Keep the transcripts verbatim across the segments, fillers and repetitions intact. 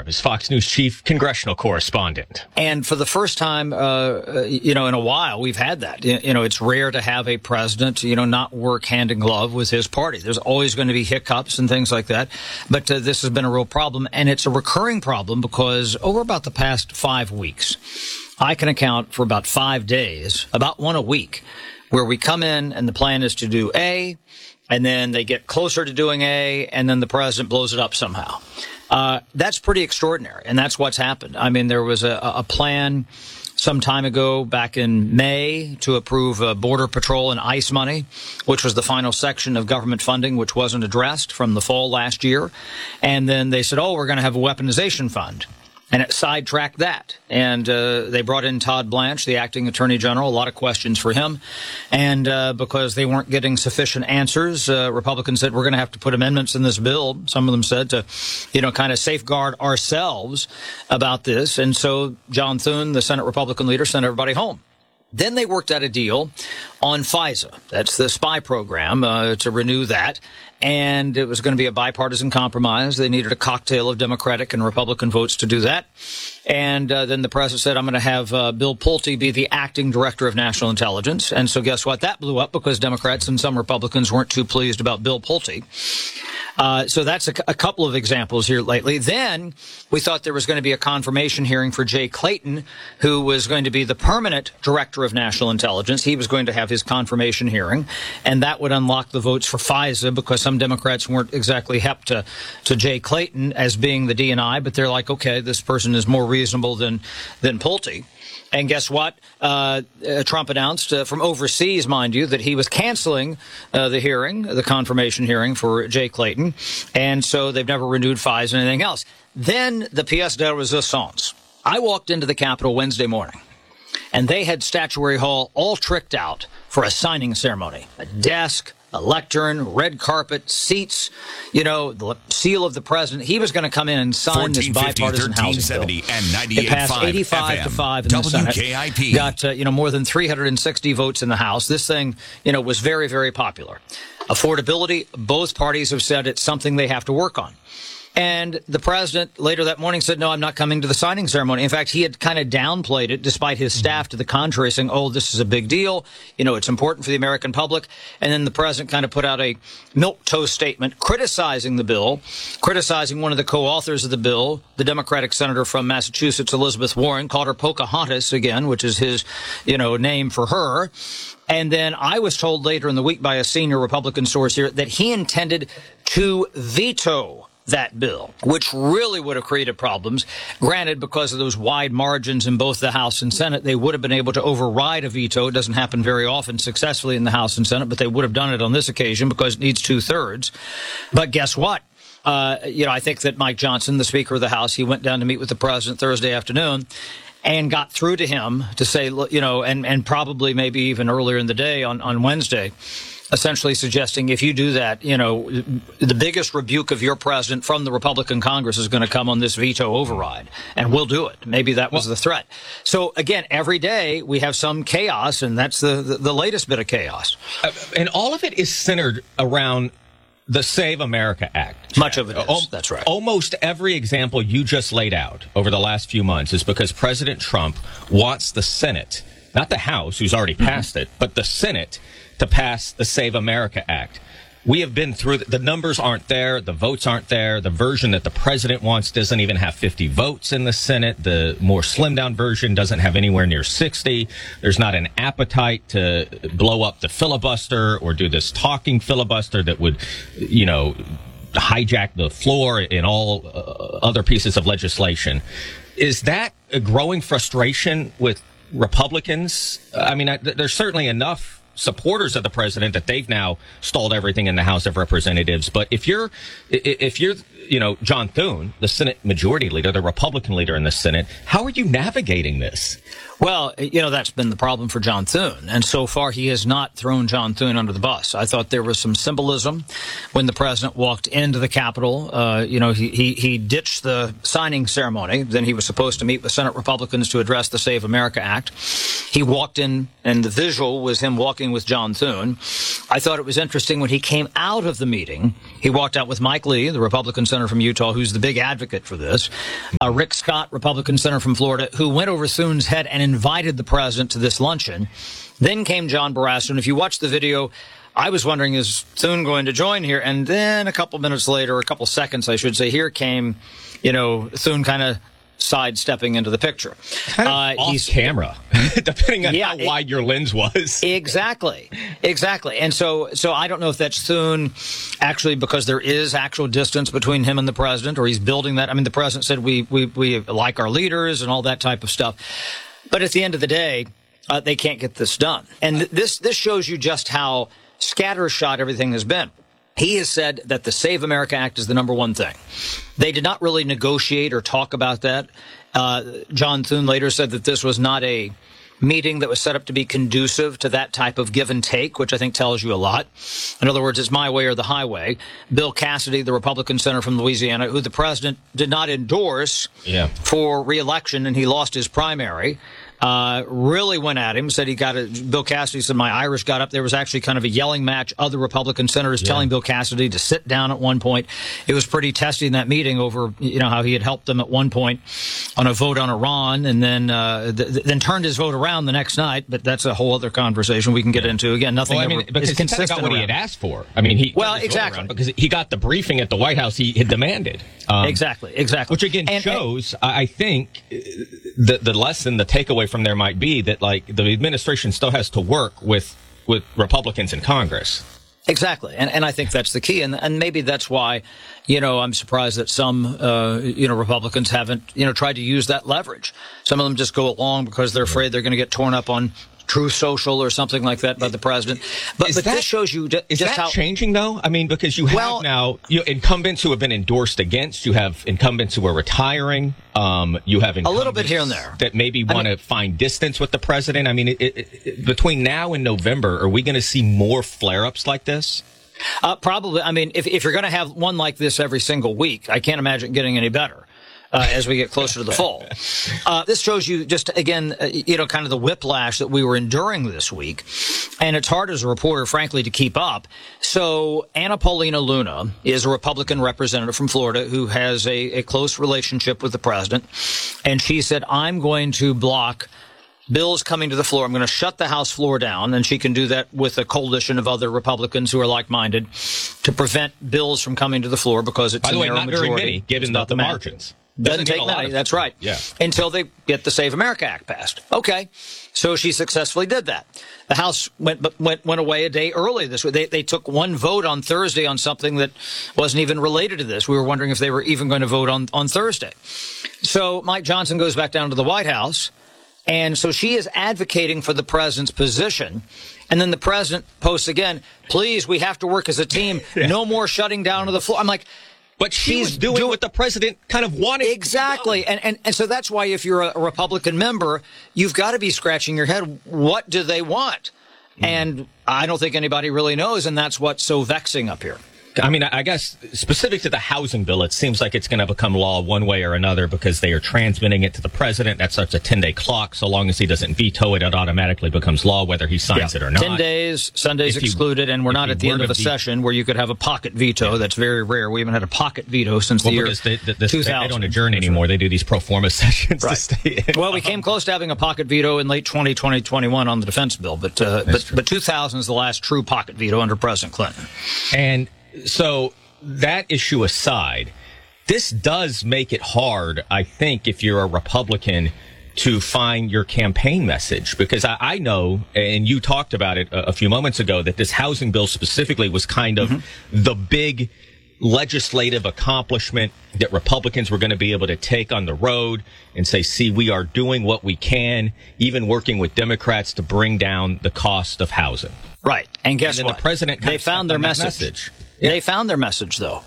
Garb is Fox News chief congressional correspondent. And for the first time, uh, you know, in a while, we've had that. You know, it's rare to have a president, you know, not work hand in glove with his party. There's always going to be hiccups and things like that. But uh, this has been a real problem, and it's a recurring problem because over about the past five weeks, I can account for about five days, about one a week, where we come in and the plan is to do A, and then they get closer to doing A, and then the president blows it up somehow. Uh, that's pretty extraordinary, and that's what's happened. I mean, there was a, a plan some time ago, back in May, to approve uh, Border Patrol and ICE money, which was the final section of government funding which wasn't addressed from the fall last year. And then they said, oh, we're going to have a weaponization fund. And it sidetracked that. And uh, they brought in Todd Blanche, the acting attorney general, a lot of questions for him. And uh, because they weren't getting sufficient answers, uh, Republicans said, we're going to have to put amendments in this bill, some of them said, to, you know, kind of safeguard ourselves about this. And so John Thune, the Senate Republican leader, sent everybody home. Then they worked out a deal on FISA. That's the spy program, uh, to renew that. And it was going to be a bipartisan compromise. They needed a cocktail of Democratic and Republican votes to do that. And uh, then the president said, I'm going to have uh, Bill Pulte be the acting director of national intelligence. And so guess what? That blew up because Democrats and some Republicans weren't too pleased about Bill Pulte. Uh, so that's a, a couple of examples here lately. Then we thought there was going to be a confirmation hearing for Jay Clayton, who was going to be the permanent director of national intelligence. He was going to have his confirmation hearing, and that would unlock the votes for FISA because some Democrats weren't exactly hep to, to Jay Clayton as being the D N I, but they're like, okay, this person is more reasonable than, than Pulte. And guess what? Uh, uh, Trump announced uh, from overseas, mind you, that he was canceling uh, the hearing, the confirmation hearing for Jay Clayton. And so they've never renewed FISA and anything else. Then the pièce de résistance. I walked into the Capitol Wednesday morning, and they had Statuary Hall all tricked out for a signing ceremony. A desk, a lectern, red carpet, seats, you know, the seal of the president. He was going to come in and sign this bipartisan housing bill. And it passed eighty-five to five in the Senate. Got, uh, you know, more than three hundred sixty votes in the House. This thing, you know, was very, very popular. Affordability, both parties have said it's something they have to work on. And the president later that morning said, no, I'm not coming to the signing ceremony. In fact, he had kind of downplayed it, despite his staff to the contrary, saying, oh, this is a big deal. You know, it's important for the American public. And then the president kind of put out a milquetoast statement criticizing the bill, criticizing one of the co-authors of the bill, the Democratic senator from Massachusetts, Elizabeth Warren, called her Pocahontas again, which is his, you know, name for her. And then I was told later in the week by a senior Republican source here that he intended to veto that bill, which really would have created problems. Granted, because of those wide margins in both the House and Senate, they would have been able to override a veto. It doesn't happen very often successfully in the House and Senate, but they would have done it on this occasion because it needs two-thirds. But guess what? Uh, you know, I think that Mike Johnson, the Speaker of the House, he went down to meet with the president Thursday afternoon and got through to him to say, you know, and, and probably maybe even earlier in the day on, on Wednesday, essentially suggesting if you do that, you know, the biggest rebuke of your president from the Republican Congress is going to come on this veto override, and we'll do it. Maybe that was the threat. So, again, every day we have some chaos, and that's the, the, the latest bit of chaos. Uh, and all of it is centered around the Save America Act. Much of it is. O- that's right. Almost every example you just laid out over the last few months is because President Trump wants the Senate, not the House, who's already passed mm-hmm. it, but the Senate to pass the Save America Act. We have been through the, the numbers aren't there, the votes aren't there. The version that the president wants doesn't even have fifty votes in the Senate. The more slimmed down version doesn't have anywhere near sixty. There's not an appetite to blow up the filibuster or do this talking filibuster that would, you know, hijack the floor in all uh, other pieces of legislation. Is that a growing frustration with Republicans? I mean, I, there's certainly enough supporters of the president that they've now stalled everything in the House of Representatives. But if you're, if you're, you know, John Thune, the Senate Majority Leader, the Republican leader in the Senate, how are you navigating this? Well, you know, that's been the problem for John Thune. And so far, he has not thrown John Thune under the bus. I thought there was some symbolism when the president walked into the Capitol. Uh, you know, he, he, he ditched the signing ceremony. Then he was supposed to meet with Senate Republicans to address the Save America Act. He walked in, and the visual was him walking with John Thune. I thought it was interesting when he came out of the meeting, he walked out with Mike Lee, the Republican Senate senator from Utah, who's the big advocate for this. Uh, Rick Scott, Republican senator from Florida, who went over Thune's head and invited the president to this luncheon. Then came John Barrasso. And if you watch the video, I was wondering, is Thune going to join here? And then a couple minutes later, or a couple seconds, I should say, here came, you know, Thune kind of sidestepping into the picture. Kind of uh, off he's, camera, depending on yeah, how it, wide your lens was. Exactly. Exactly. And so, so I don't know if that's Thune actually because there is actual distance between him and the president, or he's building that. I mean, the president said we, we, we like our leaders and all that type of stuff. But at the end of the day, uh, they can't get this done. And th- this, this shows you just how scattershot everything has been. He has said that the Save America Act is the number one thing. They did not really negotiate or talk about that. Uh, John Thune later said that this was not a meeting that was set up to be conducive to that type of give and take, which I think tells you a lot. In other words, it's my way or the highway. Bill Cassidy, the Republican senator from Louisiana, who the president did not endorse yeah. for re-election, and he lost his primary, Uh, really went at him, said he got a, Bill Cassidy said my Irish got up. There was actually kind of a yelling match. Other Republican senators yeah. telling Bill Cassidy to sit down at one point. It was pretty testy in that meeting over, you know, how he had helped them at one point on a vote on Iran, and then, uh, th- then turned his vote around the next night. But that's a whole other conversation we can get into. Again, nothing well, I mean, ever because is consistent he got what around. he had asked for. I mean, he well, exactly because he got the briefing at the White House he had demanded. Um, exactly, exactly. Which again and, shows, and, I think, the the lesson, the takeaway from there might be that, like, the administration still has to work with with Republicans in Congress. Exactly, and and I think that's the key, and and maybe that's why, you know, I'm surprised that some uh, you know Republicans haven't you know tried to use that leverage. Some of them just go along because they're afraid they're going to get torn up on True Social or something like that by the president. But, but that, this shows you just, is just that how changing, though? I mean, because you have well, now you know, incumbents who have been endorsed against. You have incumbents who are retiring. Um, you have a little bit here and there that maybe want to find distance with the president. I mean, it, it, it, between now and November, are we going to see more flare-ups like this? Uh, probably. I mean, if, if you're going to have one like this every single week, I can't imagine getting any better. Uh, as we get closer to the fall. Uh, this shows you just, again, uh, you know, kind of the whiplash that we were enduring this week. And it's hard as a reporter, frankly, to keep up. So Anna Paulina Luna is a Republican representative from Florida who has a, a close relationship with the president. And she said, I'm going to block bills coming to the floor. I'm going to shut the House floor down, and she can do that with a coalition of other Republicans who are like-minded to prevent bills from coming to the floor because it's By the a way, narrow not majority. very many, given the, the margins. Doesn't, Doesn't take many. That's right. Yeah. Until they get the Save America Act passed. Okay. So she successfully did that. The House went went went away a day early this week. They they took one vote on Thursday on something that wasn't even related to this. We were wondering if they were even going to vote on on Thursday. So Mike Johnson goes back down to the White House, and so she is advocating for the president's position. And then the president posts again, please, we have to work as a team. Yeah. No more shutting down of the floor. I'm like, But she's She's doing do- what the president kind of wanted. Exactly. And, and and so that's why if you're a Republican member, you've got to be scratching your head. What do they want? Mm. And I don't think anybody really knows. And that's what's so vexing up here. I mean, I guess specific to the housing bill, it seems like it's going to become law one way or another because they are transmitting it to the president. That's such a ten-day clock. So long as he doesn't veto it, it automatically becomes law, whether he signs yeah. it or not. Ten days, Sundays if he, excluded, and we're not at the end of a ve- session where you could have a pocket veto. Yeah. That's very rare. We haven't had a pocket veto since well, the year they, the, the, two thousand. They don't adjourn anymore. They do these pro forma sessions right. to stay in. Well, we came close to having a pocket veto in late twenty twenty, twenty-one on the defense bill, but uh, but, but two thousand is the last true pocket veto under President Clinton. And so that issue aside, this does make it hard, I think, if you're a Republican to find your campaign message, because I, I know, and you talked about it a, a few moments ago, that this housing bill specifically was kind of mm-hmm. the big legislative accomplishment that Republicans were going to be able to take on the road and say, see, we are doing what we can, even working with Democrats to bring down the cost of housing. Right. And guess and what? The president they found their message. message. Yeah. They found their message, though,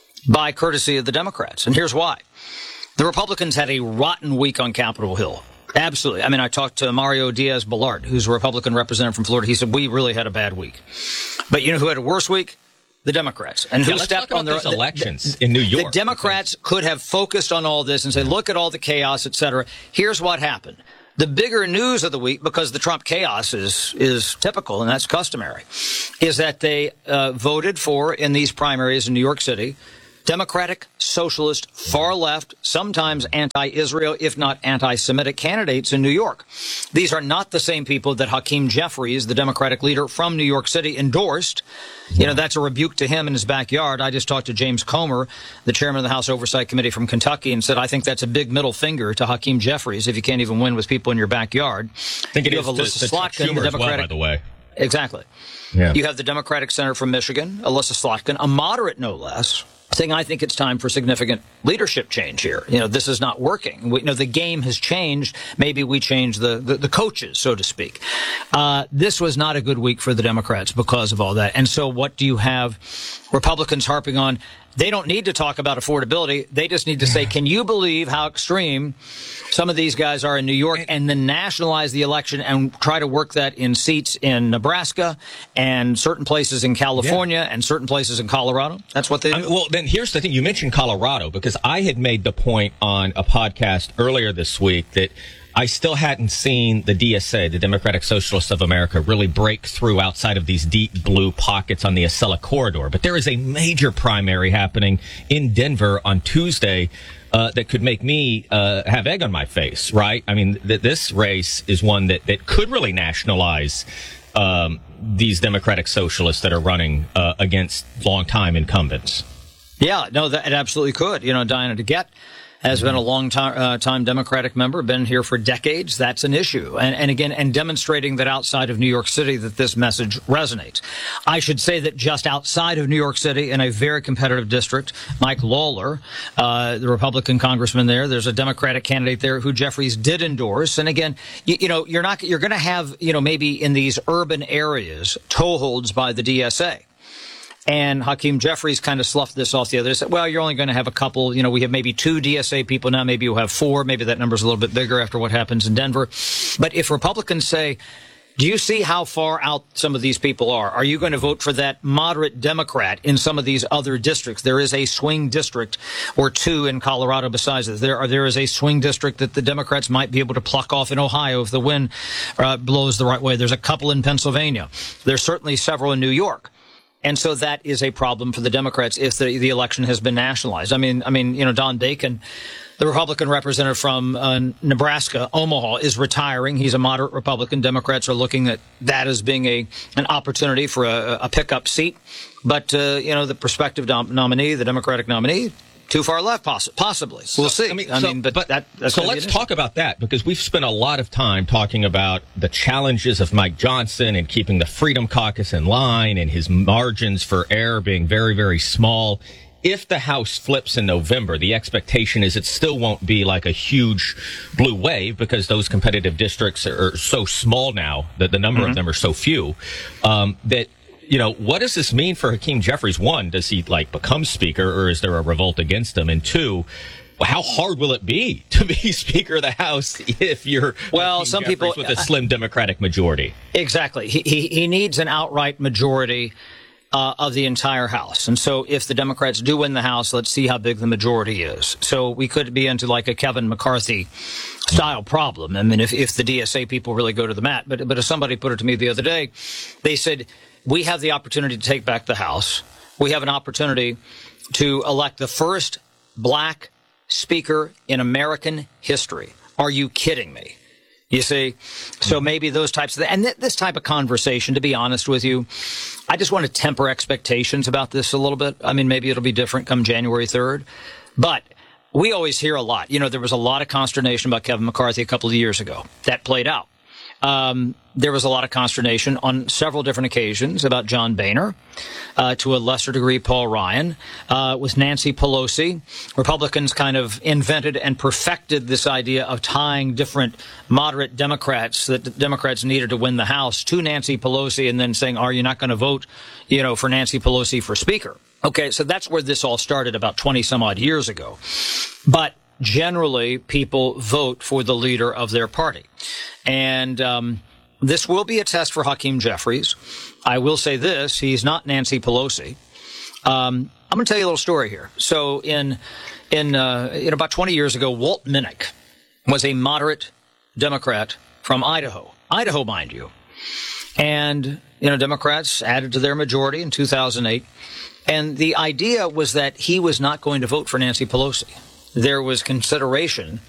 by courtesy of the Democrats. And here's why. The Republicans had a rotten week on Capitol Hill. Absolutely. I mean, I talked to Mario Diaz-Balart, who's a Republican representative from Florida. He said, we really had a bad week. But you know who had a worse week? The Democrats. And who yeah, let's stepped talk on their those elections the, in New York. The Democrats could have focused on all this and say, look at all the chaos, et cetera. Here's what happened. The bigger news of the week, because the Trump chaos is is typical, and that's customary, is that they uh, voted for, in these primaries in New York City, Democratic, socialist, far left, sometimes anti-Israel, if not anti-Semitic candidates in New York. These are not the same people that Hakeem Jeffries, the Democratic leader from New York City, endorsed. You know, that's a rebuke to him in his backyard. I just talked to James Comer, the chairman of the House Oversight Committee from Kentucky, and said, I think that's a big middle finger to Hakeem Jeffries if you can't even win with people in your backyard. I think it you is have to, Alyssa to Slotkin, Schumer the as well, Democratic. by the way. Exactly. Yeah. You have the Democratic senator from Michigan, Alyssa Slotkin, a moderate no less, saying, I think it's time for significant leadership change here. You know, this is not working. We, you know, the game has changed. Maybe we change the, the, the coaches, so to speak. Uh, this was not a good week for the Democrats because of all that. And so what do you have Republicans harping on? They don't need to talk about affordability. They just need to say, can you believe how extreme some of these guys are in New York, and then nationalize the election and try to work that in seats in Nebraska and certain places in California yeah. and certain places in Colorado? That's what they do. I mean, well, then here's the thing. You mentioned Colorado because I had made the point on a podcast earlier this week that I still hadn't seen the D S A, the Democratic Socialists of America, really break through outside of these deep blue pockets on the Acela corridor. But there is a major primary happening in Denver on Tuesday uh, that could make me uh, have egg on my face, right? I mean, th- this race is one that, that could really nationalize um, these Democratic Socialists that are running uh, against longtime incumbents. Yeah, no, that it absolutely could. You know, Diana DeGette has been a long time, uh, time Democratic member, been here for decades. That's an issue. And, and again, and demonstrating that outside of New York City that this message resonates. I should say that just outside of New York City in a very competitive district, Mike Lawler, uh, the Republican congressman there, there's a Democratic candidate there who Jeffries did endorse. And again, you, you know, you're not, you're going to have, you know, maybe in these urban areas, toeholds by the D S A. And Hakeem Jeffries kind of sloughed this off the other. He said, well, you're only going to have a couple. You know, we have maybe two D S A people now. Maybe you'll have four. Maybe that number's a little bit bigger after what happens in Denver. But if Republicans say, do you see how far out some of these people are? Are you going to vote for that moderate Democrat in some of these other districts? There is a swing district or two in Colorado besides this. There are, there is a swing district that the Democrats might be able to pluck off in Ohio if the wind uh, blows the right way. There's a couple in Pennsylvania. There's certainly several in New York. And so that is a problem for the Democrats if the, the election has been nationalized. I mean, I mean, you know, Don Bacon, the Republican representative from uh, Nebraska, Omaha, is retiring. He's a moderate Republican. Democrats are looking at that as being a an opportunity for a, a pickup seat. But, uh, you know, the prospective dom- nominee, the Democratic nominee, too far left, poss- possibly. We'll so, see. I mean, I so, mean but, but that, that's so let's talk about that because we've spent a lot of time talking about the challenges of Mike Johnson and keeping the Freedom Caucus in line and his margins for error being very, very small. If the House flips in November, the expectation is it still won't be like a huge blue wave because those competitive districts are so small now that the number mm-hmm. of them are so few um, that. You know, what does this mean for Hakeem Jeffries? One, does he, like, become Speaker, or is there a revolt against him? And two, how hard will it be to be Speaker of the House if you're well, Hakeem some Jeffries people with a slim Democratic majority? Exactly. He, he, he needs an outright majority uh, of the entire House. And so if the Democrats do win the House, let's see how big the majority is. So we could be into, like, a Kevin McCarthy style problem. I mean, if, if the D S A people really go to the mat. But, but as somebody put it to me the other day, they said, we have the opportunity to take back the House. We have an opportunity to elect the first black speaker in American history. Are you kidding me? You see? So maybe those types of, and th- this type of conversation, to be honest with you, I just want to temper expectations about this a little bit. I mean, maybe it'll be different come January third. But we always hear a lot. You know, there was a lot of consternation about Kevin McCarthy a couple of years ago. That played out. Um, there was a lot of consternation on several different occasions about John Boehner, uh, to a lesser degree Paul Ryan, uh, with Nancy Pelosi. Republicans kind of invented and perfected this idea of tying different moderate Democrats that the Democrats needed to win the House to Nancy Pelosi and then saying, are you not going to vote, you know, for Nancy Pelosi for Speaker? Okay, so that's where this all started about twenty some odd years ago. But generally, people vote for the leader of their party. And um, this will be a test for Hakeem Jeffries. I will say this, he's not Nancy Pelosi. Um, I'm going to tell you a little story here. So in in, uh, in about twenty years ago, Walt Minnick was a moderate Democrat from Idaho. Idaho, mind you. And, you know, Democrats added to their majority in two thousand eight. And the idea was that he was not going to vote for Nancy Pelosi. There was consideration